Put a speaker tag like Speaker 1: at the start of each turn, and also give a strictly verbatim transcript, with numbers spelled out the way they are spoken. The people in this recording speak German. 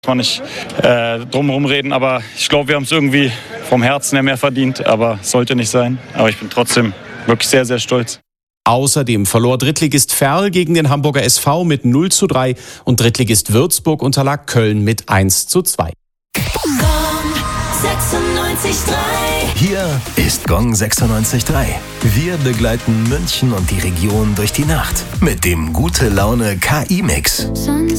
Speaker 1: Kann man nicht äh, drumherum reden, aber ich glaube, wir haben es irgendwie vom Herzen her mehr verdient, aber sollte nicht sein. Aber ich bin trotzdem wirklich sehr, sehr stolz.
Speaker 2: Außerdem verlor Drittligist Verl gegen den Hamburger S V mit null zu drei und Drittligist Würzburg unterlag Köln mit eins zu zwei.
Speaker 3: Hier ist Gong sechsundneunzig Komma drei. Wir begleiten München und die Region durch die Nacht mit dem Gute Laune K I-Mix.